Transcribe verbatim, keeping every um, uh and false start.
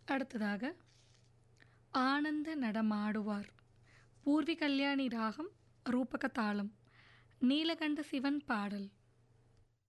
அடுத்ததாக ஆனந்த நடமாடுவார். பூர்வி கல்யாணி ராகம், ரூபக தாளம், நீலகண்ட சிவன் பாடல்.